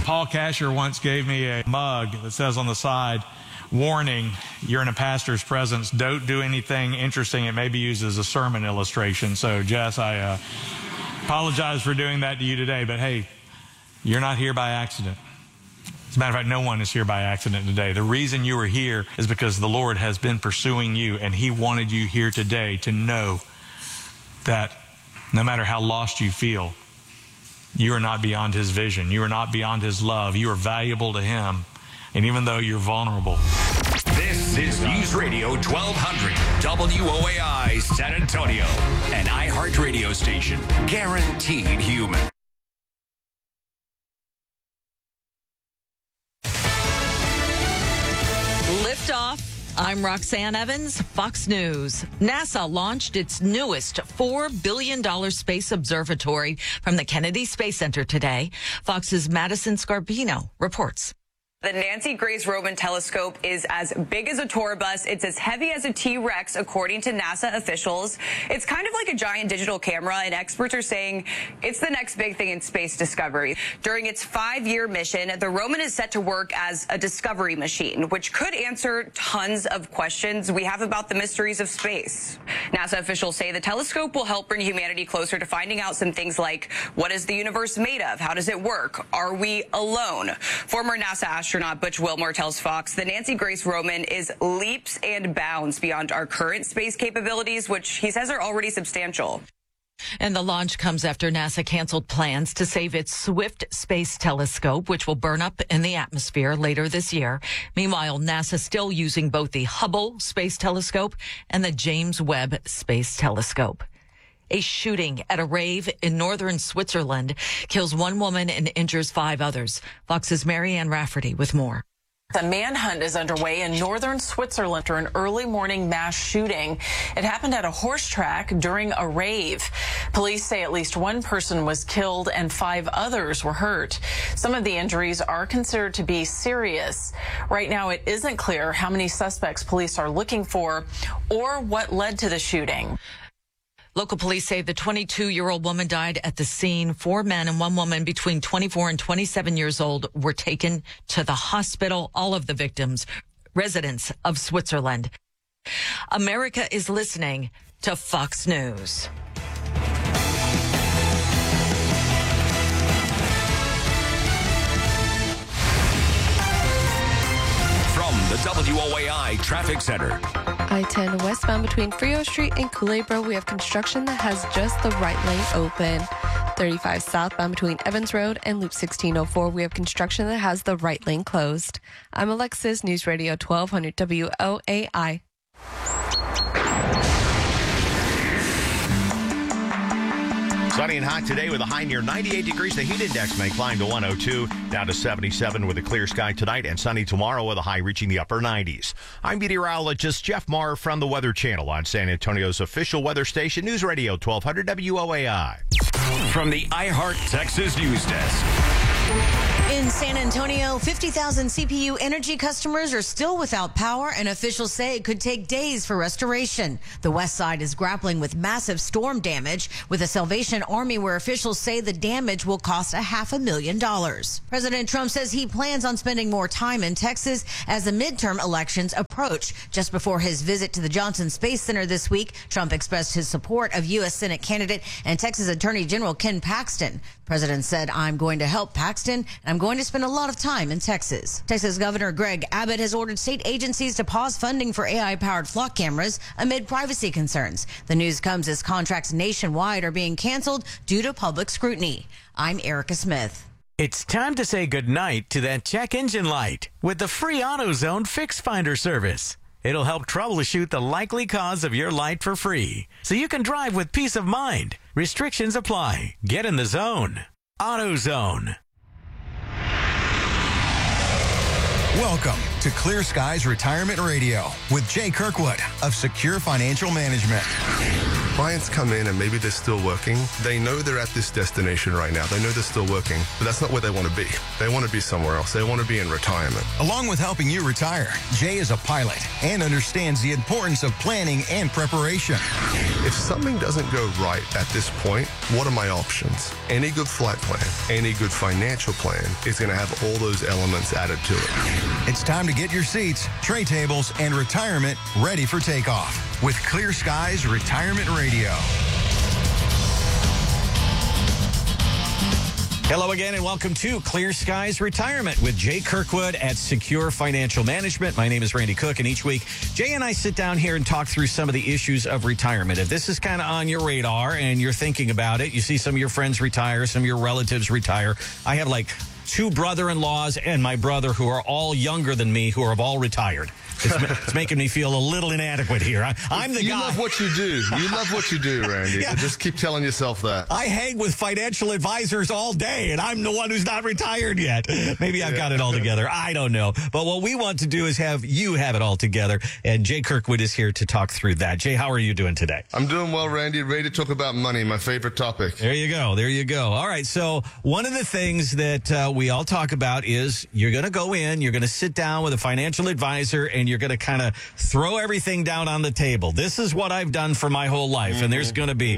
Paul Casher once gave me a mug that says on the side, "Warning, you're in a pastor's presence. Don't do anything interesting. It may be used as a sermon illustration." So, Jess, I apologize for doing that to you today, but hey, you're not here by accident. As a matter of fact, no one is here by accident today. The reason you are here is because the Lord has been pursuing you, and he wanted you here today to know that no matter how lost you feel, you are not beyond his vision. You are not beyond his love. You are valuable to him. And even though you're vulnerable. This is News Radio 1200 WOAI San Antonio, an iHeart radio station, guaranteed human. Liftoff. I'm Roxanne Evans, Fox News. NASA launched its newest $4 billion space observatory from the Kennedy Space Center today. Fox's Madison Scarpino reports. The Nancy Grace Roman telescope is as big as a tour bus. It's as heavy as a T-Rex, according to NASA officials. It's kind of like a giant digital camera, and experts are saying it's the next big thing in space discovery. During its 5-year mission, the Roman is set to work as a discovery machine, which could answer tons of questions we have about the mysteries of space. NASA officials say the telescope will help bring humanity closer to finding out some things like, what is the universe made of? How does it work? Are we alone? Former NASA astronaut Butch Wilmore tells Fox the Nancy Grace Roman is leaps and bounds beyond our current space capabilities, which he says are already substantial. And the launch comes after NASA canceled plans to save its Swift Space Telescope, which will burn up in the atmosphere later this year. Meanwhile, NASA still using both the Hubble Space Telescope and the James Webb Space Telescope. A shooting at a rave in northern Switzerland kills 1 woman and injures 5 others. Fox's Marianne Rafferty with more. The manhunt is underway in northern Switzerland after an early morning mass shooting. It happened at a horse track during a rave. Police say at least 1 person was killed and 5 others were hurt. Some of the injuries are considered to be serious. Right now, it isn't clear how many suspects police are looking for or what led to the shooting. Local police say the 22-year-old woman died at the scene. 4 men and 1 woman between 24 and 27 years old were taken to the hospital. All of the victims, residents of Switzerland. America is listening to Fox News. From the WOAI Traffic Center. I-10 westbound between Frio Street and Culebro, we have construction that has just the right lane open. 35 southbound between Evans Road and Loop 1604, we have construction that has the right lane closed. I'm Alexis, News Radio 1200 WOAI. Sunny and hot today with a high near 98 degrees. The heat index may climb to 102, down to 77 with a clear sky tonight, and sunny tomorrow with a high reaching the upper 90s. I'm meteorologist Jeff Marr from the Weather Channel on San Antonio's official weather station, News Radio 1200 WOAI. From the iHeart Texas News Desk. In San Antonio, 50,000 CPU Energy customers are still without power, and officials say it could take days for restoration. The west side is grappling with massive storm damage with the Salvation Army, where officials say the damage will cost $500,000. President Trump says he plans on spending more time in Texas as the midterm elections approach. Just before his visit to the Johnson Space Center this week, Trump expressed his support of U.S. Senate candidate and Texas Attorney General Ken Paxton. President said, "I'm going to help Paxton, and I'm going to spend a lot of time in Texas." Texas Governor Greg Abbott has ordered state agencies to pause funding for AI-powered flock cameras amid privacy concerns. The news comes as contracts nationwide are being canceled due to public scrutiny. I'm Erica Smith. It's time to say goodnight to that check engine light with the free AutoZone Fix Finder service. It'll help troubleshoot the likely cause of your light for free, so you can drive with peace of mind. Restrictions apply. Get in the zone. AutoZone. Welcome to Clear Skies Retirement Radio with Jay Kirkwood of Secure Financial Management. Clients come in and maybe they're still working. They know they're at this destination right now. They know they're still working, but that's not where they want to be. They want to be somewhere else. They want to be in retirement. Along with helping you retire, Jay is a pilot and understands the importance of planning and preparation. If something doesn't go right at this point, what are my options? Any good flight plan, any good financial plan is going to have all those elements added to it. It's time to get your seats, tray tables, and retirement ready for takeoff with Clear Skies Retirement Radio. Hello again and welcome to Clear Skies Retirement with Jay Kirkwood at Secure Financial Management. My name is Randy Cook, and each week Jay and I sit down here and talk through some of the issues of retirement. If this is kind of on your radar and you're thinking about it, you see some of your friends retire, some of your relatives retire. I have like 2 brother-in-laws and my brother who are all younger than me, who have all retired. It's making me feel a little inadequate here. I'm the guy. You love what you do. You love what you do, Randy. Yeah. Just keep telling yourself that. I hang with financial advisors all day, and I'm the one who's not retired yet. Maybe I've got it all together. I don't know. But what we want to do is have you have it all together, and Jay Kirkwood is here to talk through that. Jay, how are you doing today? I'm doing well, Randy. Ready to talk about money, my favorite topic. There you go. There you go. All right. So one of the things that we all talk about is you're going to go in, you're going to sit down with a financial advisor, and you're going to kind of throw everything down on the table. This is what I've done for my whole life. And there's going to be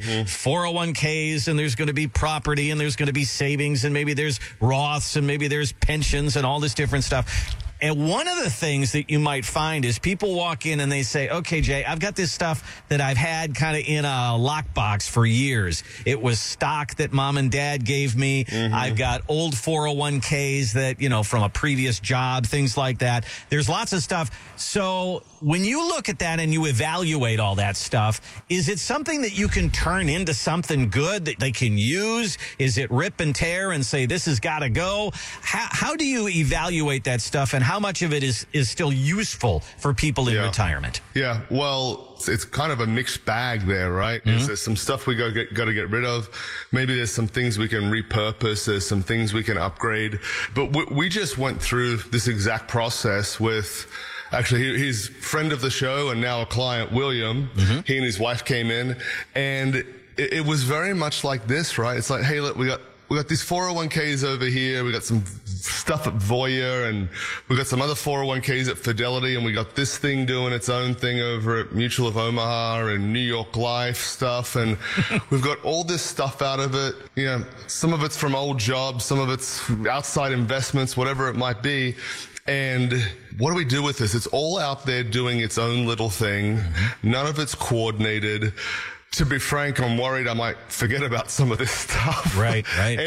401ks, and there's going to be property, and there's going to be savings, and maybe there's Roths, and maybe there's pensions and all this different stuff. And one of the things that you might find is people walk in and they say, okay, Jay, I've got this stuff that I've had kind of in a lockbox for years. It was stock that mom and dad gave me. I've got old 401ks that, you know, from a previous job, things like that. There's lots of stuff. So when you look at that and you evaluate all that stuff, is it something that you can turn into something good that they can use? Is it rip and tear and say, this has got to go? How do you evaluate that stuff, and how much of it is still useful for people in retirement? Yeah, well, it's kind of a mixed bag there, right? There's some stuff we got to get rid of. Maybe there's some things we can repurpose. There's some things we can upgrade. But we just went through this exact process with... Actually, he's friend of the show and now a client, William. He and his wife came in, and it was very much like this, right? It's like, hey, look, we got these 401ks over here. We got some stuff at Voya, and we got some other 401ks at Fidelity, and we got this thing doing its own thing over at Mutual of Omaha and New York Life stuff, and we've got all this stuff out of it. You know, some of it's from old jobs, some of it's outside investments, whatever it might be. And what do we do with this? It's all out there doing its own little thing. None of it's coordinated. To be frank, I'm worried I might forget about some of this stuff. Right.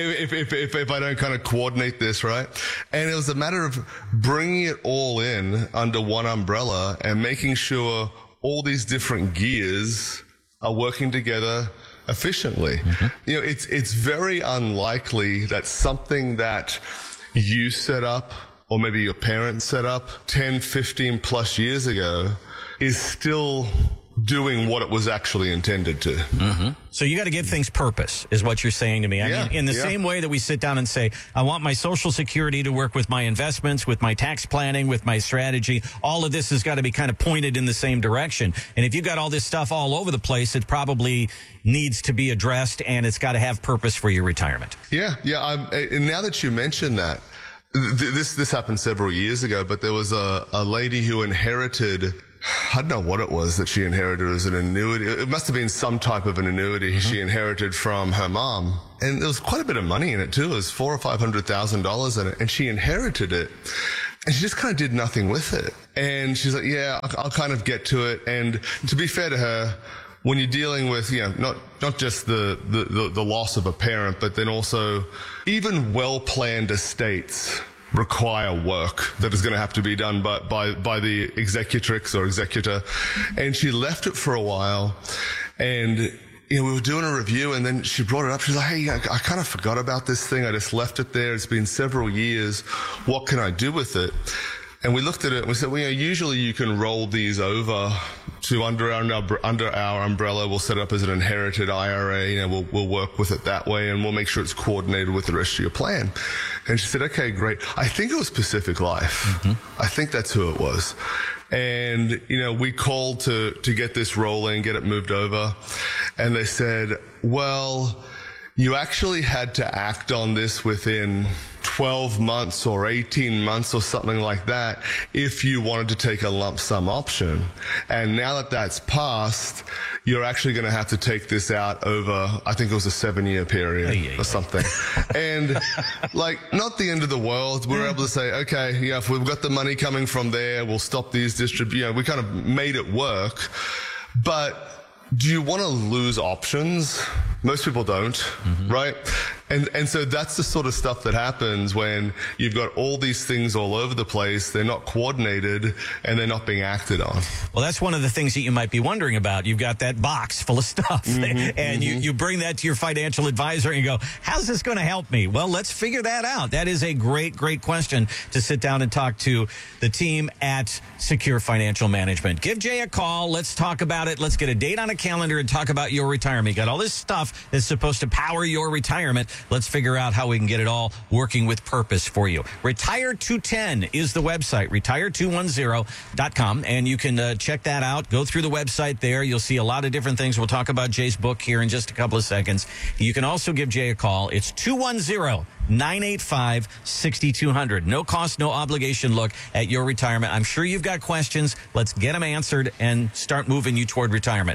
if I don't kind of coordinate this, right? And it was a matter of bringing it all in under one umbrella and making sure all these different gears are working together efficiently. You know, it's very unlikely that something that you set up, or maybe your parents set up 10, 15 plus years ago, is still doing what it was actually intended to. So you got to give things purpose, is what you're saying to me. I mean, in the same way that we sit down and say, I want my Social Security to work with my investments, with my tax planning, with my strategy, all of this has got to be kind of pointed in the same direction. And if you've got all this stuff all over the place, it probably needs to be addressed, and it's got to have purpose for your retirement. And now that you mention that, this happened several years ago, but there was a lady who inherited, I don't know what it was that she inherited as an annuity. It must have been some type of an annuity she inherited from her mom. And there was quite a bit of money in it too. It was $400,000 or $500,000 in it. And she inherited it. And she just kind of did nothing with it. And she's like, yeah, I'll kind of get to it. And to be fair to her, when you're dealing with, you know, not just the loss of a parent, but then also even well-planned estates require work that is going to have to be done by the executrix or executor. And she left it for a while, and you know, we were doing a review, and then she brought it up. She's like, hey, I kind of forgot about this thing. I just left it there. It's been several years. What can I do with it? And we looked at it and we said, well, you know, usually you can roll these over to under our umbrella. We'll set it up as an inherited IRA. You know, we'll work with it that way, and we'll make sure it's coordinated with the rest of your plan. And she said, okay, great. I think it was Pacific Life. I think that's who it was. And, you know, we called to get this rolling, get it moved over. and they said, well, you actually had to act on this within 12 months or 18 months or something like that if you wanted to take a lump sum option. And now that that's passed, you're actually going to have to take this out over, I think it was a 7-year period or something. And like, not the end of the world. We're able to say, okay, yeah, if we've got the money coming from there, we'll stop these distributions. We kind of made it work. But do you want to lose options? Most people don't, right? And so that's the sort of stuff that happens when you've got all these things all over the place. They're not coordinated and they're not being acted on. Well, that's one of the things that you might be wondering about. You've got that box full of stuff and you bring that to your financial advisor and you go, how's this going to help me? Well, let's figure that out. That is a great question to sit down and talk to the team at Secure Financial Management. Give Jay a call. Let's talk about it. Let's get a date on a calendar and talk about your retirement. You got all this stuff that's supposed to power your retirement. Let's figure out how we can get it all working with purpose for you. Retire210 is the website, retire210.com, and you can check that out. Go through the website there. You'll see a lot of different things. We'll talk about Jay's book here in just a couple of seconds. You can also give Jay a call. It's 210-985-6200. No cost, no obligation look at your retirement. I'm sure you've got questions. Let's get them answered and start moving you toward retirement.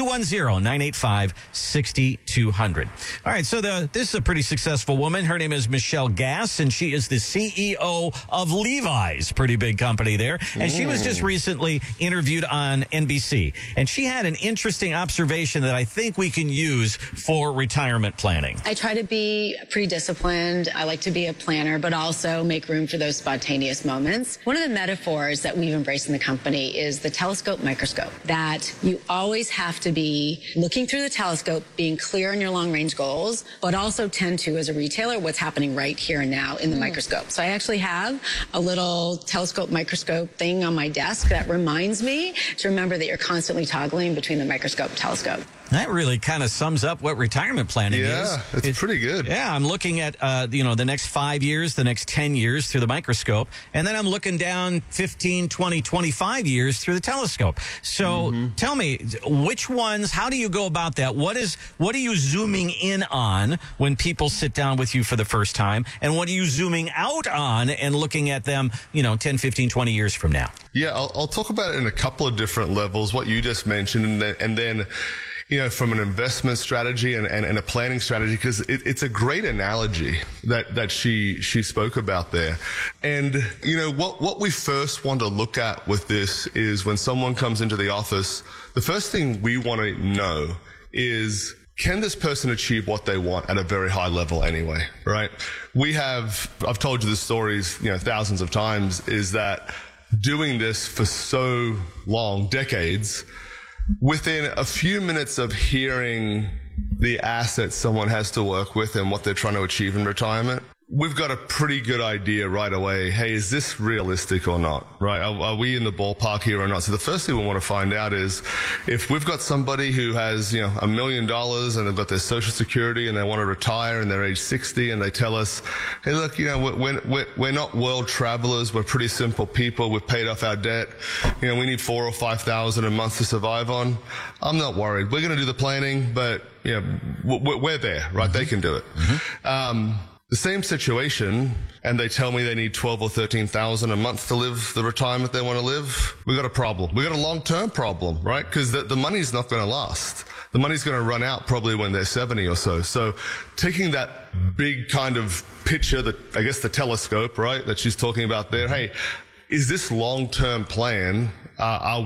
210-985-6200. All right, so this is a pretty successful woman. Her name is Michelle Gass, and she is the CEO of Levi's, pretty big company there. And she was just recently interviewed on NBC. And she had an interesting observation that I think we can use for retirement planning. I try to be pretty disciplined. I like to be a planner, but also make room for those spontaneous moments. One of the metaphors that we've embraced in the company is the telescope microscope, that you always have to be looking through the telescope, being clear on your long-range goals, but also tend to, as a retailer, what's happening right here and now in the microscope. So I actually have a little telescope microscope thing on my desk that reminds me to remember that you're constantly toggling between the microscope and telescope. That really kind of sums up what retirement planning is. Yeah, it's pretty good. Yeah, I'm looking at, the next 5 years, the next 10 years through the microscope, and then I'm looking down 15, 20, 25 years through the telescope. So tell me, which ones, how do you go about that? What are you zooming in on when people sit down with you for the first time, and what are you zooming out on and looking at them, 10, 15, 20 years from now? Yeah, I'll talk about it in a couple of different levels, what you just mentioned, and then from an investment strategy and a planning strategy, because it's a great analogy that she spoke about there. And, what we first want to look at with this is when someone comes into the office, the first thing we want to know is, can this person achieve what they want at a very high level anyway, right? I've told you the stories, thousands of times, is that doing this for so long, decades, within a few minutes of hearing the assets someone has to work with and what they're trying to achieve in retirement, we've got a pretty good idea right away. Hey, is this realistic or not? Right? Are we in the ballpark here or not? So the first thing we want to find out is if we've got somebody who has, $1 million and they've got their Social Security and they want to retire and they're age 60 and they tell us, hey, look, we're not world travelers. We're pretty simple people. We've paid off our debt. We need $4,000 or $5,000 a month to survive on. I'm not worried. We're going to do the planning, but we're there, right? They can do it. The same situation, and they tell me they need $12,000 or $13,000 a month to live the retirement they want to live. We got a problem. We got a long-term problem, right? Because the money's not going to last. The money's going to run out probably when they're 70 or so. So taking that big kind of picture, the telescope, right, that she's talking about there. Hey, is this long-term plan? Are